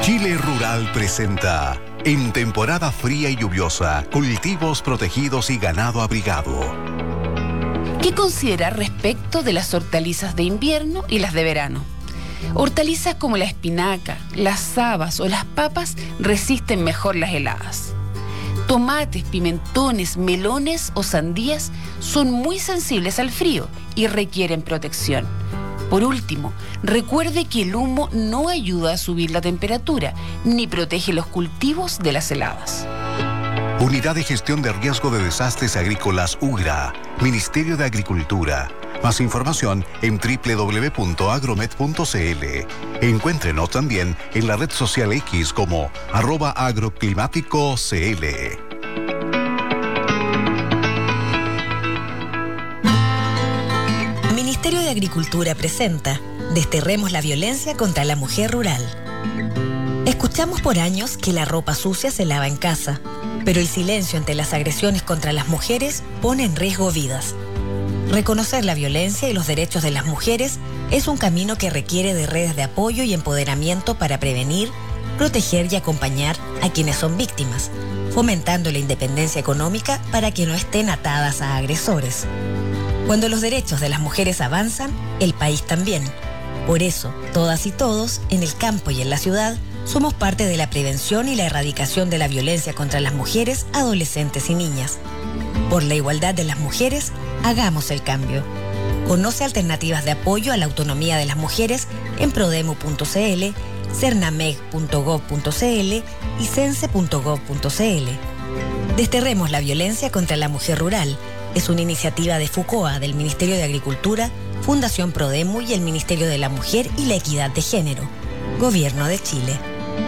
Chile Rural presenta, en temporada fría y lluviosa, cultivos protegidos y ganado abrigado. ¿Qué considerar respecto de las hortalizas de invierno y las de verano? Hortalizas como la espinaca, las habas o las papas resisten mejor las heladas. Tomates, pimentones, melones o sandías son muy sensibles al frío y requieren protección. Por último, recuerde que el humo no ayuda a subir la temperatura ni protege los cultivos de las heladas. Unidad de Gestión de Riesgo de Desastres Agrícolas UGRA, Ministerio de Agricultura. Más información en www.agromet.cl. Encuéntrenos también en la red social X como @agroclimáticocl. Ministerio de Agricultura presenta Desterremos la violencia contra la mujer rural. Escuchamos por años que la ropa sucia se lava en casa, pero el silencio ante las agresiones contra las mujeres pone en riesgo vidas. Reconocer la violencia y los derechos de las mujeres es un camino que requiere de redes de apoyo y empoderamiento para prevenir, proteger y acompañar a quienes son víctimas, fomentando la independencia económica para que no estén atadas a agresores. Cuando los derechos de las mujeres avanzan, el país también. Por eso, todas y todos, en el campo y en la ciudad, somos parte de la prevención y la erradicación de la violencia contra las mujeres, adolescentes y niñas. Por la igualdad de las mujeres, hagamos el cambio. Conoce alternativas de apoyo a la autonomía de las mujeres en prodemu.cl, cernameg.gov.cl y cense.gov.cl. Desterremos la violencia contra la mujer rural. Es una iniciativa de FUCOA, del Ministerio de Agricultura, Fundación Prodemu y el Ministerio de la Mujer y la Equidad de Género. Gobierno de Chile.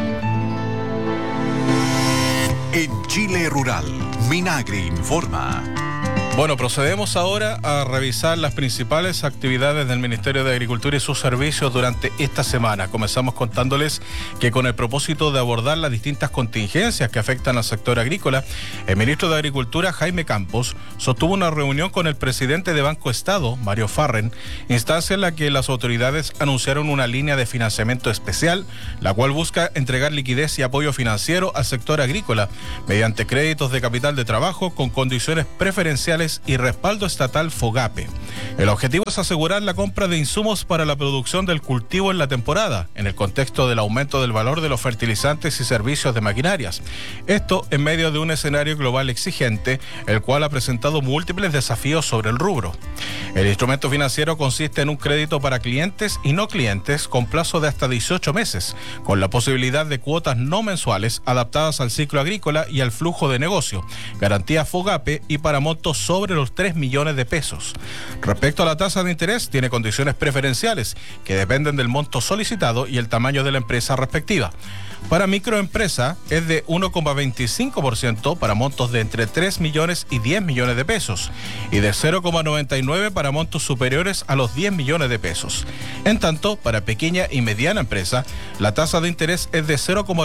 En Chile Rural, Minagri informa. Bueno, procedemos ahora a revisar las principales actividades del Ministerio de Agricultura y sus servicios durante esta semana. Comenzamos contándoles que con el propósito de abordar las distintas contingencias que afectan al sector agrícola, el ministro de Agricultura, Jaime Campos, sostuvo una reunión con el presidente de Banco Estado, Mario Farren, instancia en la que las autoridades anunciaron una línea de financiamiento especial, la cual busca entregar liquidez y apoyo financiero al sector agrícola, mediante créditos de capital de trabajo con condiciones preferenciales y respaldo estatal FOGAPE. El objetivo es asegurar la compra de insumos para la producción del cultivo en la temporada, en el contexto del aumento del valor de los fertilizantes y servicios de maquinarias. Esto en medio de un escenario global exigente, el cual ha presentado múltiples desafíos sobre el rubro. El instrumento financiero consiste en un crédito para clientes y no clientes con plazo de hasta 18 meses, con la posibilidad de cuotas no mensuales adaptadas al ciclo agrícola y al flujo de negocio, garantía FOGAPE y para montos sobre los 3 millones de pesos. Respecto a la tasa de interés, tiene condiciones preferenciales que dependen del monto solicitado y el tamaño de la empresa respectiva. Para microempresa es de 1,25% para montos de entre 3 millones y 10 millones de pesos y de 0,99% para montos superiores a los 10 millones de pesos. En tanto, para pequeña y mediana empresa, la tasa de interés es de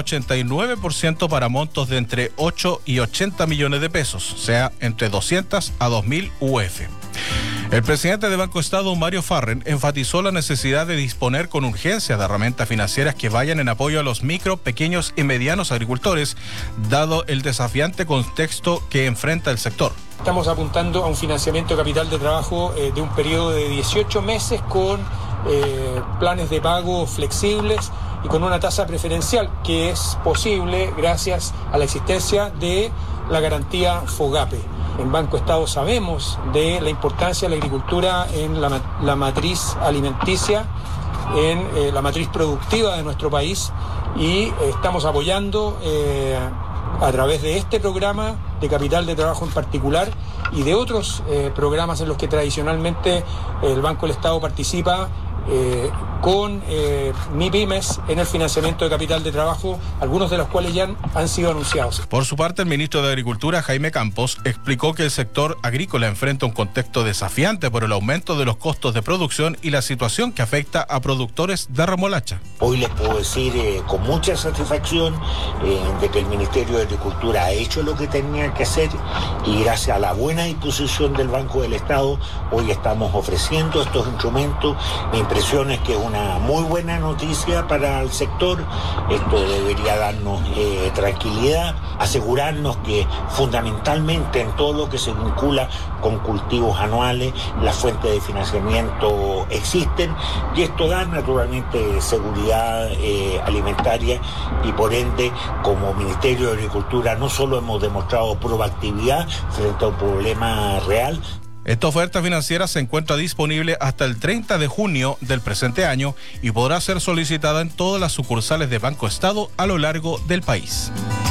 0,89% para montos de entre 8 y 80 millones de pesos, o sea, entre 200 a 2.000 UF. El presidente de Banco Estado, Mario Farren, enfatizó la necesidad de disponer con urgencia de herramientas financieras que vayan en apoyo a los micro, pequeños y medianos agricultores, dado el desafiante contexto que enfrenta el sector. Estamos apuntando a un financiamiento de capital de trabajo de un periodo de 18 meses con planes de pago flexibles y con una tasa preferencial que es posible gracias a la existencia de la garantía FOGAPE. En Banco Estado sabemos de la importancia de la agricultura en la matriz alimenticia, en la matriz productiva de nuestro país y estamos apoyando a través de este programa de capital de trabajo en particular y de otros programas en los que tradicionalmente el Banco del Estado participa con MIPYMES en el financiamiento de capital de trabajo, algunos de los cuales ya han sido anunciados. Por su parte, el ministro de Agricultura, Jaime Campos, explicó que el sector agrícola enfrenta un contexto desafiante por el aumento de los costos de producción y la situación que afecta a productores de remolacha. Hoy les puedo decir con mucha satisfacción de que el Ministerio de Agricultura ha hecho lo que tenía que hacer y gracias a la buena disposición del Banco del Estado, hoy estamos ofreciendo estos instrumentos. Mi impresión es que es una muy buena noticia para el sector. Esto debería darnos tranquilidad, asegurarnos que fundamentalmente en todo lo que se vincula con cultivos anuales, las fuentes de financiamiento existen, y esto da naturalmente seguridad alimentaria, y por ende, como Ministerio de Agricultura, no solo hemos demostrado proactividad frente a un problema real. Esta oferta financiera se encuentra disponible hasta el 30 de junio del presente año y podrá ser solicitada en todas las sucursales de Banco Estado a lo largo del país.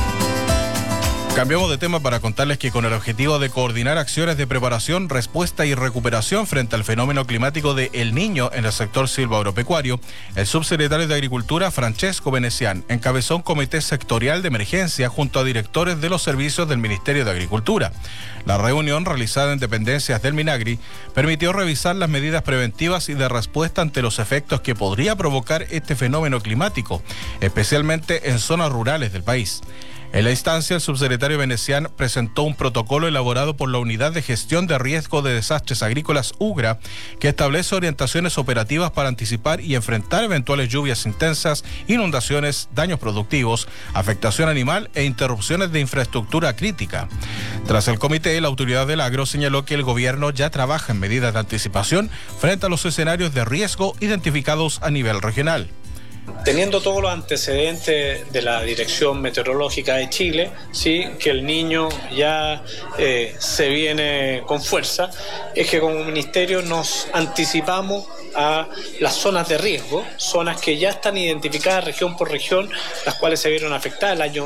Cambiamos de tema para contarles que con el objetivo de coordinar acciones de preparación, respuesta y recuperación frente al fenómeno climático de El Niño en el sector silvagropecuario, el subsecretario de Agricultura, Francesco Venecián, encabezó un comité sectorial de emergencia junto a directores de los servicios del Ministerio de Agricultura. La reunión, realizada en dependencias del Minagri, permitió revisar las medidas preventivas y de respuesta ante los efectos que podría provocar este fenómeno climático, especialmente en zonas rurales del país. En la instancia, el subsecretario Venecián presentó un protocolo elaborado por la Unidad de Gestión de Riesgo de Desastres Agrícolas UGRA, que establece orientaciones operativas para anticipar y enfrentar eventuales lluvias intensas, inundaciones, daños productivos, afectación animal e interrupciones de infraestructura crítica. Tras el comité, la autoridad del agro señaló que el gobierno ya trabaja en medidas de anticipación frente a los escenarios de riesgo identificados a nivel regional. Teniendo todos los antecedentes de la Dirección Meteorológica de Chile, sí, que El Niño ya se viene con fuerza, es que como ministerio nos anticipamos a las zonas de riesgo, zonas que ya están identificadas región por región, las cuales se vieron afectadas el año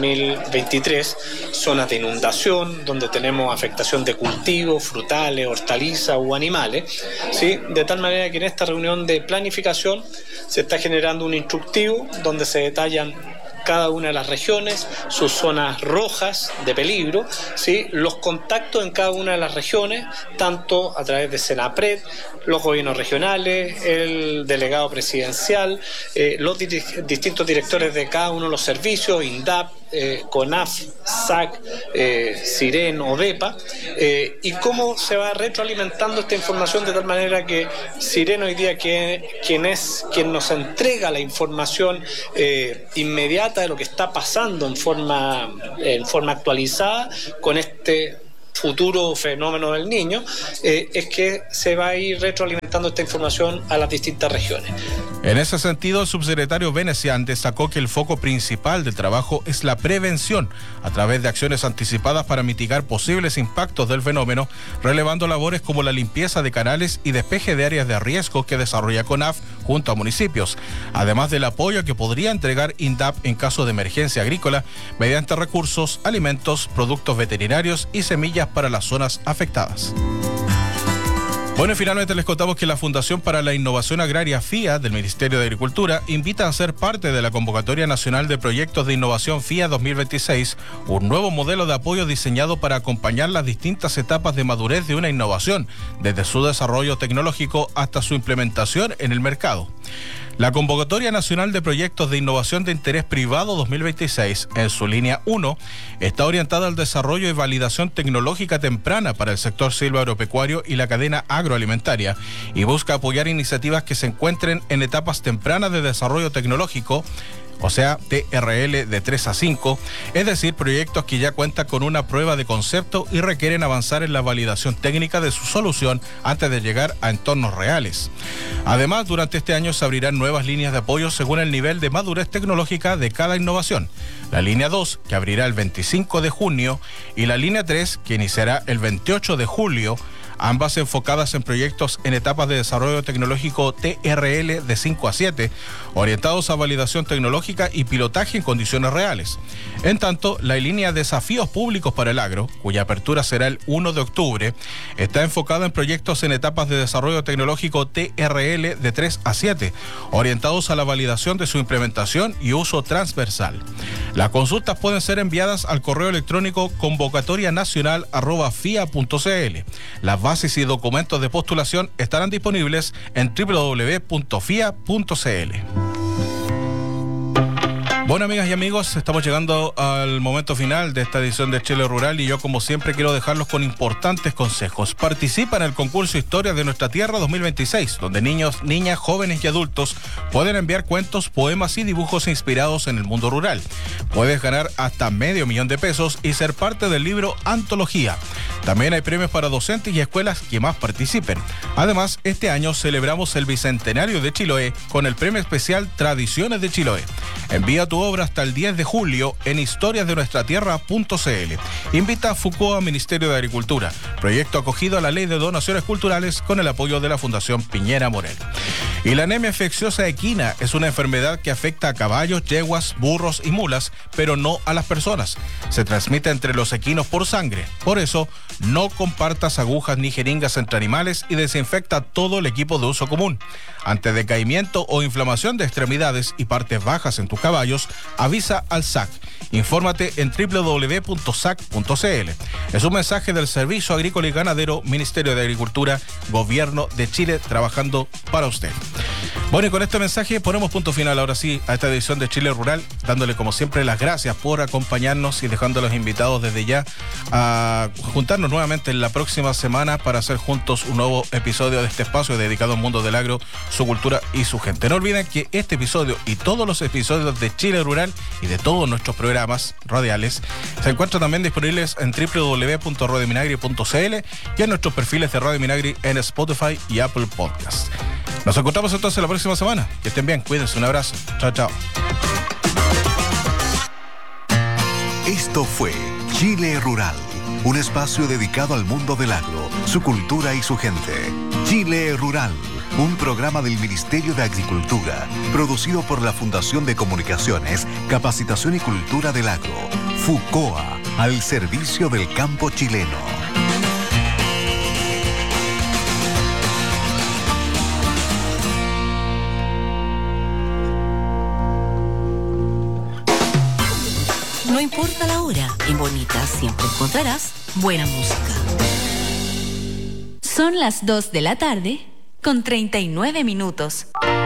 2023, zonas de inundación, donde tenemos afectación de cultivos, frutales, hortalizas o animales, ¿sí? De tal manera que en esta reunión de planificación se está generando un instructivo donde se detallan cada una de las regiones, sus zonas rojas de peligro, ¿sí? Los contactos en cada una de las regiones, tanto a través de Senapred, los gobiernos regionales, el delegado presidencial, los distintos directores de cada uno de los servicios, INDAP, CONAF, SAC, SIREN o DEPA, y cómo se va retroalimentando esta información de tal manera que SIREN hoy día, quien nos entrega la información inmediata de lo que está pasando en forma actualizada con este futuro fenómeno del Niño, es que se va a ir retroalimentando esta información a las distintas regiones. En ese sentido, el subsecretario Venecián destacó que el foco principal del trabajo es la prevención a través de acciones anticipadas para mitigar posibles impactos del fenómeno, relevando labores como la limpieza de canales y despeje de áreas de riesgo que desarrolla CONAF junto a municipios, además del apoyo que podría entregar INDAP en caso de emergencia agrícola mediante recursos, alimentos, productos veterinarios y semillas para las zonas afectadas. Bueno, y finalmente les contamos que la Fundación para la Innovación Agraria FIA del Ministerio de Agricultura invita a ser parte de la Convocatoria Nacional de Proyectos de Innovación FIA 2026, un nuevo modelo de apoyo diseñado para acompañar las distintas etapas de madurez de una innovación, desde su desarrollo tecnológico hasta su implementación en el mercado. La Convocatoria Nacional de Proyectos de Innovación de Interés Privado 2026, en su línea 1, está orientada al desarrollo y validación tecnológica temprana para el sector silvagropecuario y la cadena agroalimentaria, y busca apoyar iniciativas que se encuentren en etapas tempranas de desarrollo tecnológico, o sea, TRL de 3 a 5, es decir, proyectos que ya cuentan con una prueba de concepto y requieren avanzar en la validación técnica de su solución antes de llegar a entornos reales. Además, durante este año se abrirán nuevas líneas de apoyo según el nivel de madurez tecnológica de cada innovación. La línea 2, que abrirá el 25 de junio, y la línea 3, que iniciará el 28 de julio, ambas enfocadas en proyectos en etapas de desarrollo tecnológico TRL de 5 a 7, orientados a validación tecnológica y pilotaje en condiciones reales. En tanto, la línea Desafíos Públicos para el Agro, cuya apertura será el 1 de octubre, está enfocada en proyectos en etapas de desarrollo tecnológico TRL de 3 a 7, orientados a la validación de su implementación y uso transversal. Las consultas pueden ser enviadas al correo electrónico convocatorianacional@fia.cl. Las bases y documentos de postulación estarán disponibles en www.fia.cl. Bueno, amigas y amigos, estamos llegando al momento final de esta edición de Chile Rural y yo, como siempre, quiero dejarlos con importantes consejos. Participa en el concurso Historia de Nuestra Tierra 2026, donde niños, niñas, jóvenes y adultos pueden enviar cuentos, poemas y dibujos inspirados en el mundo rural. Puedes ganar hasta $500,000 y ser parte del libro Antología. También hay premios para docentes y escuelas que más participen. Además, este año celebramos el Bicentenario de Chiloé con el premio especial Tradiciones de Chiloé. Envía tu obra hasta el 10 de julio en historiasdenuestratierra.cl. Invita a FUCOA, Ministerio de Agricultura. Proyecto acogido a la Ley de Donaciones Culturales con el apoyo de la Fundación Piñera Morel. Y la anemia infecciosa equina es una enfermedad que afecta a caballos, yeguas, burros y mulas, pero no a las personas. Se transmite entre los equinos por sangre. Por eso, no compartas agujas ni jeringas entre animales y desinfecta todo el equipo de uso común. Ante decaimiento o inflamación de extremidades y partes bajas en tus caballos, avisa al SAC. Infórmate en www.sac.cl. Es un mensaje del Servicio Agrícola y Ganadero, Ministerio de Agricultura, Gobierno de Chile, trabajando para usted. Bueno, y con este mensaje ponemos punto final ahora sí a esta edición de Chile Rural, dándole como siempre las gracias por acompañarnos y dejando a los invitados desde ya a juntarnos nuevamente en la próxima semana para hacer juntos un nuevo episodio de este espacio dedicado al mundo del agro, su cultura y su gente. No olviden que este episodio y todos los episodios de Chile Rural y de todos nuestros programas radiales se encuentran también disponibles en www.radiominagri.cl y en nuestros perfiles de Radio Minagri en Spotify y Apple Podcasts. Nos encontramos entonces la próxima semana. Que estén bien, cuídense, un abrazo. Chao, chao. Esto fue Chile Rural, un espacio dedicado al mundo del agro, su cultura y su gente. Chile Rural, un programa del Ministerio de Agricultura, producido por la Fundación de Comunicaciones, Capacitación y Cultura del Agro, FUCOA, al servicio del campo chileno. No importa la hora, en Bonita siempre encontrarás buena música. Son las 2 de la tarde con 39 minutos.